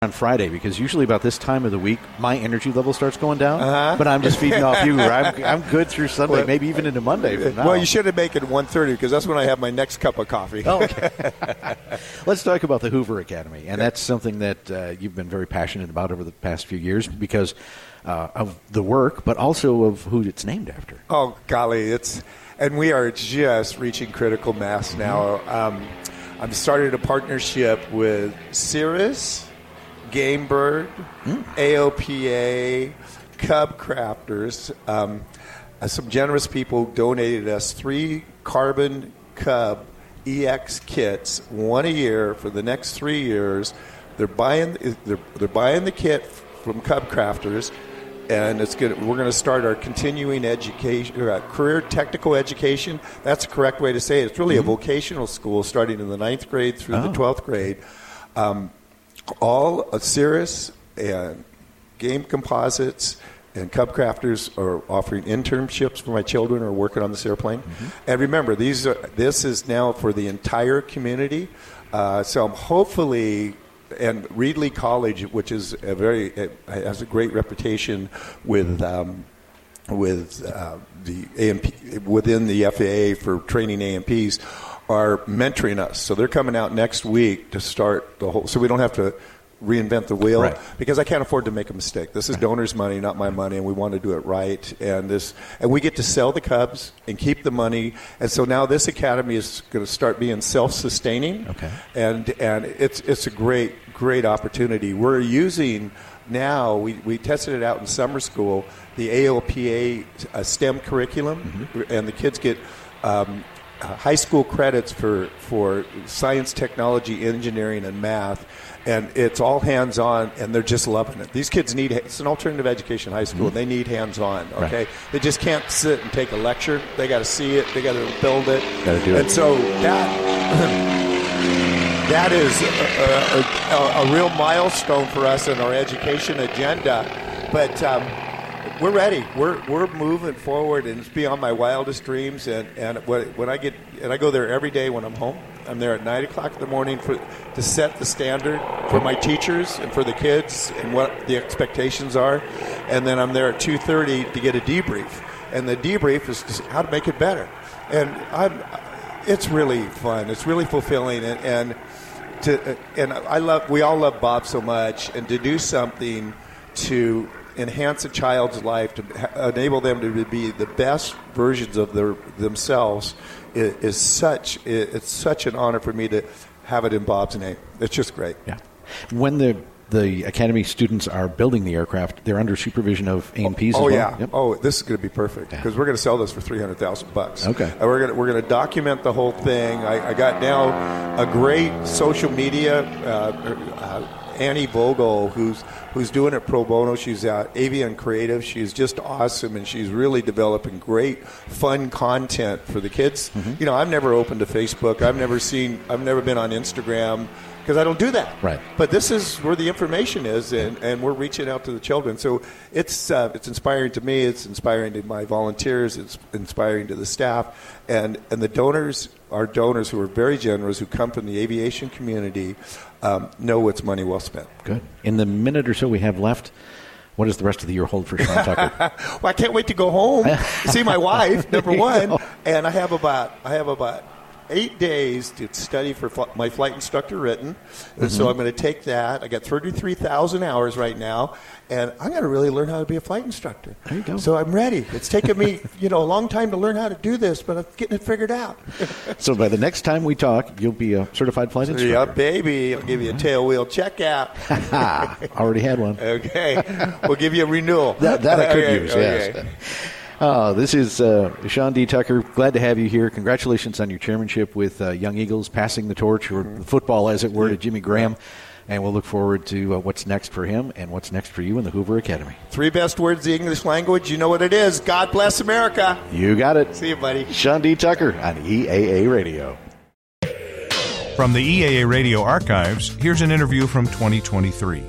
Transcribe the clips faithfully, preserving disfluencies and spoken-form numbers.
on Friday, because usually about this time of the week, my energy level starts going down. Uh-huh. But I'm just feeding off you. I'm, I'm good through Sunday, well, maybe even into Monday from now. Well, you should have made it one thirty because that's when I have my next cup of coffee. Oh, okay. Let's talk about the Hoover Academy, and that's something that uh, you've been very passionate about over the past few years because uh, of the work, but also of who it's named after. Oh, golly, it's and we are just reaching critical mass now. Um, I've started a partnership with Cirrus, Game Bird, mm. A O P A, Cub Crafters. Um, uh, some generous people donated us three Carbon Cub E X kits, one a year for the next three years. They're buying they're, they're buying the kit from Cub Crafters, and it's good. We're going to start our continuing education, uh, career technical education. That's the correct way to say it. It's really mm-hmm. a vocational school starting in the ninth grade through oh. the twelfth grade. Um, all uh, Cirrus and Game Composites and Cub Crafters are offering internships for my children who are working on this airplane. Mm-hmm. And remember, these are, this is now for the entire community. Uh, so I'm hopefully, and Reedley College, which is a very it has a great reputation with um, with uh, the A M P within the F A A for training A M Ps, are mentoring us. So they're coming out next week to start the whole. So we don't have to reinvent the wheel, right. because I can't afford to make a mistake. This is right. donors' money, not my money, and we want to do it right. And this, and we get to sell the Cubs and keep the money. And so now this academy is going to start being self-sustaining. Okay. And and it's it's a great great opportunity. We're using now. We we tested it out in summer school. The A O P A uh, STEM curriculum, mm-hmm. and the kids get. Um, Uh, high school credits for, for science, technology, engineering, and math, and it's all hands-on, and they're just loving it. These kids need, it's an alternative education high school, mm-hmm. and they need hands-on, okay? Right. They just can't sit and take a lecture. They got to see it. They got to build it. Got to do it. And so that, that is a, a, a real milestone for us in our education agenda, but um, we're ready. We're we're moving forward, and it's beyond my wildest dreams. And, and when I get and I go there every day when I'm home. I'm there at nine o'clock in the morning for to set the standard for my teachers and for the kids and what the expectations are, and then I'm there at two thirty to get a debrief. And the debrief is just how to make it better. And I'm, it's really fun. It's really fulfilling, and, and to and I love. We all love Bob so much, and to do something to enhance a child's life, to enable them to be the best versions of their themselves is, is such it's such an honor for me to have it in Bob's name. It's just great. Yeah. When the the Academy students are building the aircraft, they're under supervision of A M Ps oh, as well? yeah. Yep. Oh, this is going to be perfect because yeah. we're going to sell this for three hundred thousand bucks. Okay. And we're going to we're going to document the whole thing. I, I got now a great social media. Uh, uh, Annie Vogel, who's who's doing it pro bono. She's at Avian Creative. She's just awesome, and she's really developing great, fun content for the kids. Mm-hmm. You know, I've never opened to Facebook. I've never seen. I've never been on Instagram because I don't do that. Right. But this is where the information is, and, and we're reaching out to the children. So it's uh, it's inspiring to me. It's inspiring to my volunteers. It's inspiring to the staff, and and the donors. Our donors, who are very generous, who come from the aviation community, um, know it's money well spent. Good. In the minute or so we have left, what does the rest of the year hold for Sean Tucker? Well, I can't wait to go home, see my wife, number one, go. and I have about I have about eight days to study for fl- my flight instructor written, and mm-hmm. so I'm going to take that. I got thirty-three thousand hours right now, and I'm going to really learn how to be a flight instructor. There you go. So I'm ready. It's taken me, you know, a long time to learn how to do this, but I'm getting it figured out. So by the next time we talk, you'll be a certified flight instructor. Yeah, baby. I'll give you a tail wheel checkout. Already had one. Okay. We'll give you a renewal. That, that I could okay, use, okay. yes. Uh, this is uh, Sean D. Tucker. Glad to have you here. Congratulations on your chairmanship with uh, Young Eagles, passing the torch, or mm-hmm. the football, as it were, to Jimmy Graham. And we'll look forward to uh, what's next for him and what's next for you in the Hoover Academy. Three best words in the English language. You know what it is. God bless America. You got it. See you, buddy. Sean D. Tucker on E A A Radio. From the E A A Radio archives, here's an interview from twenty twenty-three.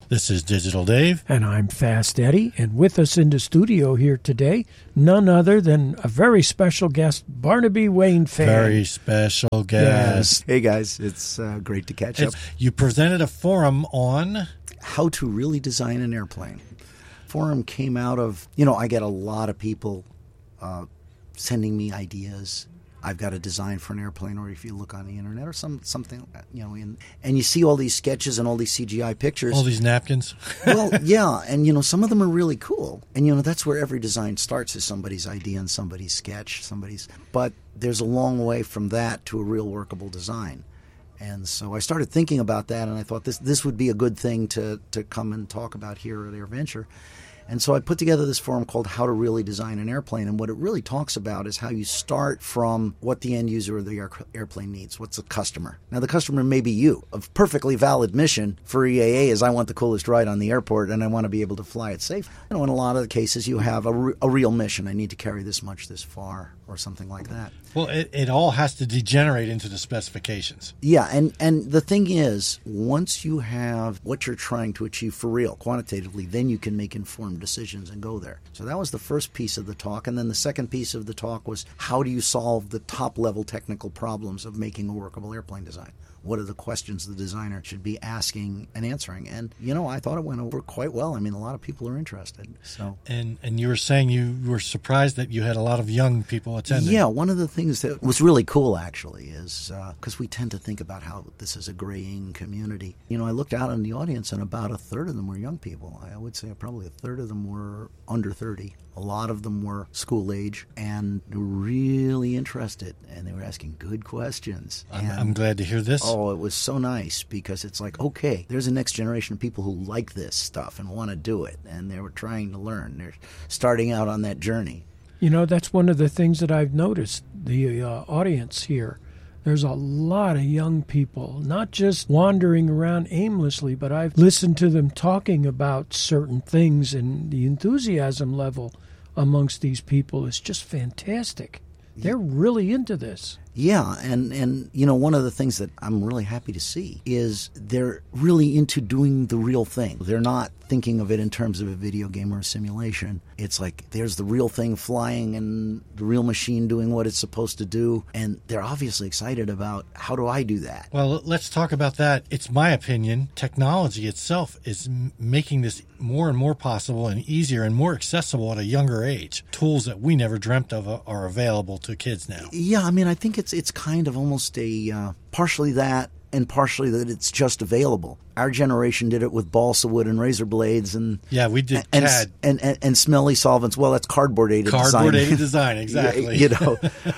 This is Digital Dave. And I'm Fast Eddie. And with us in the studio here today, none other than a very special guest, Barnaby Wayne Fan. Very special guest. Yes. Hey, guys. It's uh, great to catch It's, up. you presented a forum on... How to really design an airplane. Forum came out of, you know, I get a lot of people uh, sending me ideas. I've got a design for an airplane, or if you look on the internet or some something, you know, and, and you see all these sketches and all these C G I pictures. All these napkins. Well, yeah, and, you know, some of them are really cool. And, you know, that's where every design starts, is somebody's idea and somebody's sketch, somebody's. But there's a long way from that to a real workable design. And so I started thinking about that, and I thought this this would be a good thing to, to come and talk about here at AirVenture. And so I put together this forum called How to Really Design an Airplane. And what it really talks about is how you start from what the end user of the air, airplane needs. What's the customer? Now, the customer may be you. A perfectly valid mission for E A A is I want the coolest ride on the airport and I want to be able to fly it safe. You know, in a lot of the cases, you have a, re- a real mission. I need to carry this much this far or something like that. Well, it, it all has to degenerate into the specifications. Yeah, and, and the thing is, once you have what you're trying to achieve for real, quantitatively, then you can make informed decisions and go there. So that was the first piece of the talk. And then the second piece of the talk was, how do you solve the top-level technical problems of making a workable airplane design? What are the questions the designer should be asking and answering? And, you know, I thought it went over quite well. I mean, a lot of people are interested. So, And and you were saying you were surprised that you had a lot of young people attending. yeah, one of the things that was really cool, actually, is because uh, we tend to think about how this is a graying community. You know, I looked out in the audience, and about a third of them were young people. I would say probably a third of them were under thirty. A lot of them were school age, and they were really interested, and they were asking good questions. I'm, And- I'm glad to hear this. Oh, it was so nice, because it's like, okay, there's a next generation of people who like this stuff and want to do it, and they were trying to learn. They're starting out on that journey. You know, that's one of the things that I've noticed, the uh, audience here. There's a lot of young people, not just wandering around aimlessly, but I've listened to them talking about certain things, and the enthusiasm level amongst these people is just fantastic. They're really into this. Yeah, and, and you know, one of the things that I'm really happy to see is they're really into doing the real thing. They're not thinking of it in terms of a video game or a simulation. It's like there's the real thing flying and the real machine doing what it's supposed to do, and they're obviously excited about, how do I do that? Well, let's talk about that. It's my opinion. Technology itself is m- making this more and more possible and easier and more accessible at a younger age. Tools that we never dreamt of are available to kids now. Yeah, I mean, I think it's it's kind of almost a uh, partially that and partially that it's just available. Our generation did it with balsa wood and razor blades and Yeah, we did and, C A D. and, and, and smelly solvents. Well, that's cardboard aided design. Cardboard aided design, exactly. you know,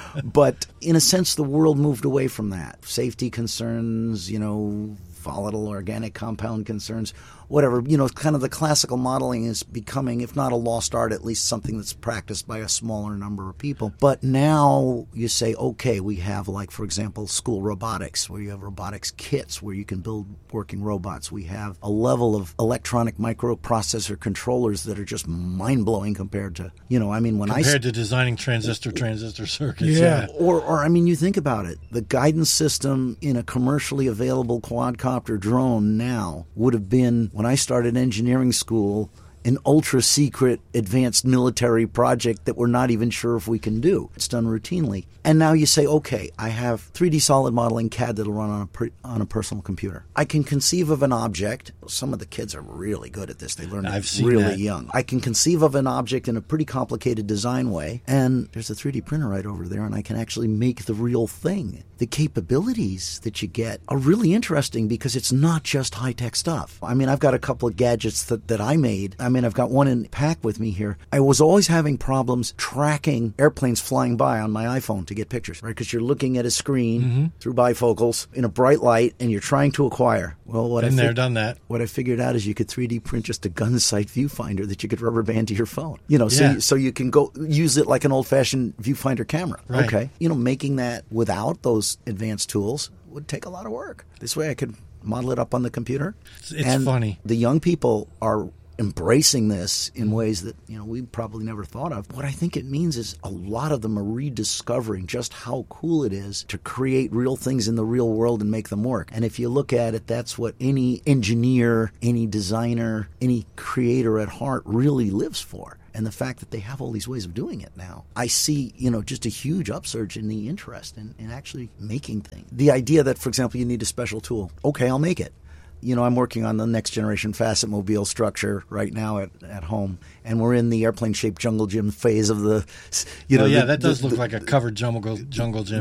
but in a sense, the world moved away from that. Safety concerns, you know, volatile organic compound concerns, whatever. You know, kind of the classical modeling is becoming, if not a lost art, at least something that's practiced by a smaller number of people. But now you say, okay, we have, like, for example, school robotics, where you have robotics kits where you can build working robots. We have a level of electronic microprocessor controllers that are just mind-blowing compared to, you know, I mean, when I... Compared to designing transistor, transistor circuits. Yeah. Yeah. Or, or, I mean, you think about it. The guidance system in a commercially available quadcopter drone now would have been, when I started engineering school, an ultra-secret advanced military project that we're not even sure if we can do. It's done routinely. And now you say, okay, I have three D solid modeling C A D that'll run on a per, on a personal computer. I can conceive of an object. Some of the kids are really good at this. They learn I've it seen really that. young. I can conceive of an object in a pretty complicated design way, and there's a three D printer right over there, and I can actually make the real thing. The capabilities that you get are really interesting because it's not just high-tech stuff. I mean, I've got a couple of gadgets that, that I made. I mean, I've got one in pack with me here. I was always having problems tracking airplanes flying by on my iPhone to get pictures, right? Because you're looking at a screen Mm-hmm. through bifocals in a bright light, and you're trying to acquire. Well, what Been I there, fig- done that. What I figured out is you could three D print just a gun sight viewfinder that you could rubber band to your phone. You know, so Yeah. you, so you can go use it like an old-fashioned viewfinder camera. Right. Okay, you know, making that without those advanced tools would take a lot of work. This way, I could model it up on the computer. It's, it's and funny. The young people are embracing this in ways that, you know, we probably never thought of. What I think it means is a lot of them are rediscovering just how cool it is to create real things in the real world and make them work. And if you look at it, that's what any engineer, any designer, any creator at heart really lives for. And the fact that they have all these ways of doing it now, I see, you know, just a huge upsurge in the interest in, in actually making things. The idea that, for example, you need a special tool. Okay, I'll make it. You know, I'm working on the next generation facet mobile structure right now at, at home, and we're in the airplane-shaped jungle gym phase of the, you know. Oh, yeah, the, that does the, look the, like a covered jungle jungle gym.